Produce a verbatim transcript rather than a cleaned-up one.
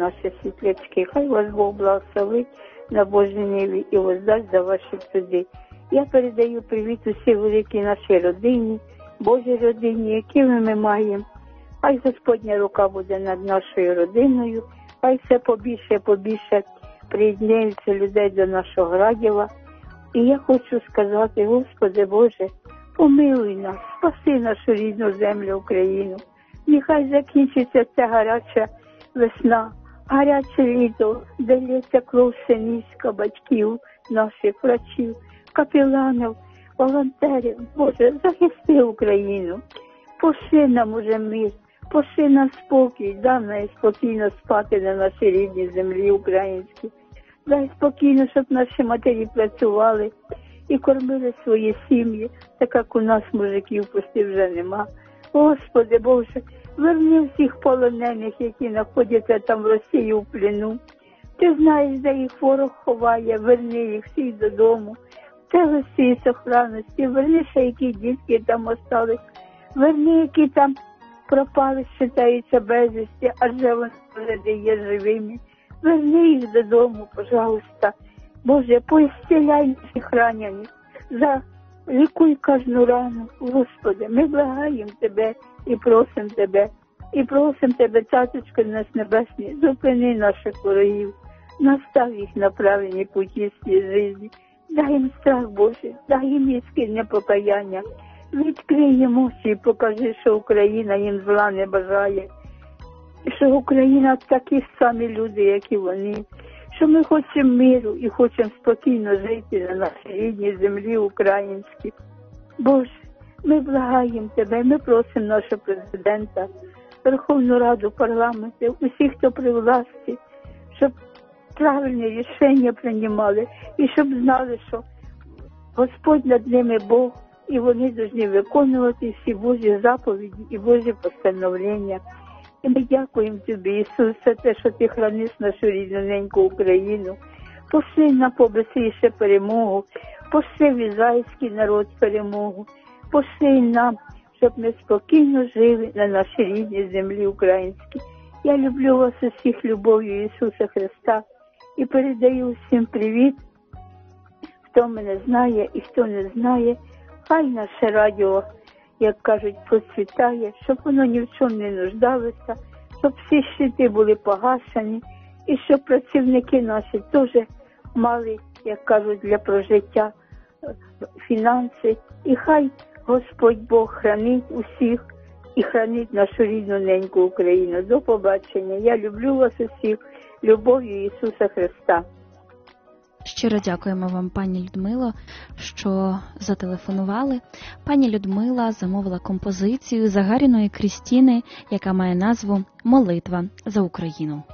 наші світлячки. Хай вас Бог благословить на Божій ниві і воздасть за ваші труди. Я передаю привіт усій великій нашій родині, Божій родині, які ми маємо. Хай Господня рука буде над нашою родиною, хай все побільше, побільше приєднується людей до нашого радіва. І я хочу сказати, Господи Боже, помилуй нас, спаси нашу рідну землю Україну. Нехай закінчиться ця гаряча весна, гаряче літо, де лється кров синівська батьків, наших врачів, капеланів, волонтерів. Боже, захисти Україну, пошли нам уже мир, пошли нам спокій, дай нам спокійно спати на нашій рідній землі українській. Дай спокійно, щоб наші матері працювали і кормили свої сім'ї, так як у нас мужиків пусти вже нема. Господи Боже, верни всіх полонених, які знаходяться там в Росії у плену. Ти знаєш, де їх ворог ховає, верни їх всіх додому. Целості і сохранності, верни ще, які дітки там остались, верни, які там пропали, считаються безвісті, адже вони вже є живими. Верни їх додому, пожалуйста. Боже, поісціляй наших ранених, залікуй кожну рану. Господи, ми благаємо Тебе і просимо Тебе. І просимо Тебе, Цяточко наш небесний, зупини наших ворогів, настав їх на правильні путі своєї житті. Дай їм страх, Боже, дай їм іскренне покаяння. Відкрий їм очі і покажи, що Україна їм зла не бажає. Що Україна такі самі люди, як і вони. Що ми хочемо миру і хочемо спокійно жити на нашій рідній землі українській. Боже, ми благаємо Тебе, ми просимо нашого президента, Верховну Раду, парламенти, усіх, хто при власті, щоб правильні рішення приймали і щоб знали, що Господь над ними Бог, і вони повинні виконувати всі Божі заповіді і Божі постановлення. І ми дякуємо Тобі, Ісус, за те, що Ти храниш нашу рідну неньку Україну. Пошли на побистріше перемогу, пошли в ізраїльський народ перемогу, пошли нам, щоб ми спокійно жили на нашій рідній землі українській. Я люблю вас усіх любов'ю Ісуса Христа і передаю всім привіт, хто мене знає і хто не знає. Хай наше радіо, як кажуть, процвітає, щоб воно ні в чому не нуждалося, щоб всі щити були погашені і щоб працівники наші теж мали, як кажуть, для прожиття фінанси. І хай Господь Бог хранить усіх і хранить нашу рідну неньку Україну. До побачення. Я люблю вас усіх любов'ю Ісуса Христа. Щиро дякуємо вам, пані Людмило, що зателефонували. Пані Людмила замовила композицію Загаріної Крістіни, яка має назву «Молитва за Україну».